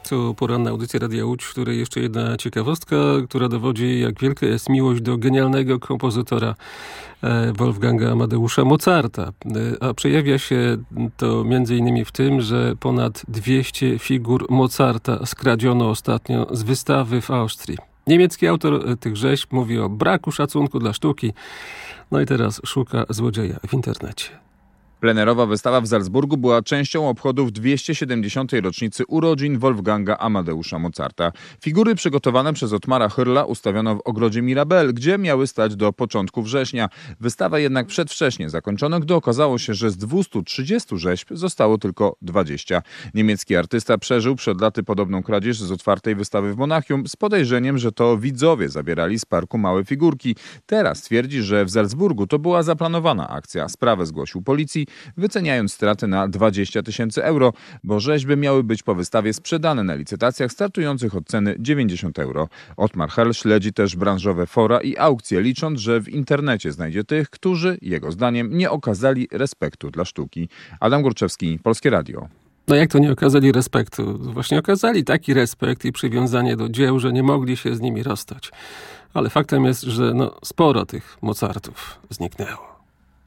To poranna audycja Radia Łódź, w której jeszcze jedna ciekawostka, która dowodzi, jak wielka jest miłość do genialnego kompozytora Wolfganga Amadeusza Mozarta. A przejawia się to m.in. w tym, że ponad 200 figur Mozarta skradziono ostatnio z wystawy w Austrii. Niemiecki autor tych rzeźb mówi o braku szacunku dla sztuki. No i teraz szuka złodzieja w internecie. Plenerowa wystawa w Salzburgu była częścią obchodów 270. rocznicy urodzin Wolfganga Amadeusza Mozarta. Figury przygotowane przez Ottmara Hörla ustawiono w ogrodzie Mirabel, gdzie miały stać do początku września. Wystawę jednak przedwcześnie zakończono, gdy okazało się, że z 230 rzeźb zostało tylko 20. Niemiecki artysta przeżył przed laty podobną kradzież z otwartej wystawy w Monachium z podejrzeniem, że to widzowie zabierali z parku małe figurki. Teraz twierdzi, że w Salzburgu to była zaplanowana akcja. Sprawę zgłosił policji, wyceniając straty na 20 000 euro, bo rzeźby miały być po wystawie sprzedane na licytacjach startujących od ceny 90 euro. Ottmar Hörl śledzi też branżowe fora i aukcje, licząc, że w internecie znajdzie tych, którzy, jego zdaniem, nie okazali respektu dla sztuki. Adam Górczewski, Polskie Radio. No jak to nie okazali respektu? Właśnie okazali taki respekt i przywiązanie do dzieł, że nie mogli się z nimi rozstać. Ale faktem jest, że sporo tych Mozartów zniknęło.